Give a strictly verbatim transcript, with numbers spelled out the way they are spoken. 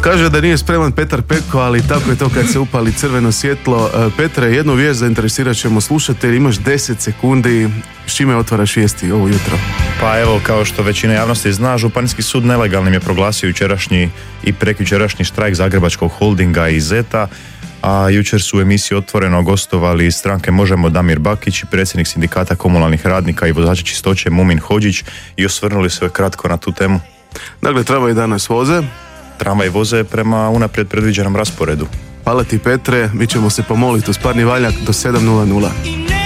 Kaže da nije spreman Petar Peko, ali tako je to kad se upali crveno svjetlo. Petre, jednu vijest zainteresirat ćemo slušatelji, imaš deset sekundi, s čime otvaraš vijesti ovo jutro? Pa evo, kao što većina javnosti zna, Županijski sud nelegalnim je proglasio jučerašnji i prekjučerašnji štrajk Zagrebačkog holdinga i Zeta, a jučer su u emisiji Otvoreno gostovali iz stranke Možemo Damir Bakić i predsjednik sindikata komunalnih radnika i vozača čistoće Mumin Hodžić i osvrnuli se kratko na tu temu. Dakle, tramvaj danas voze? Tramvaj voze prema unaprijed predviđenom rasporedu. Hvala ti Petre, mi ćemo se pomoliti uz parni valjak do sedam nula nula.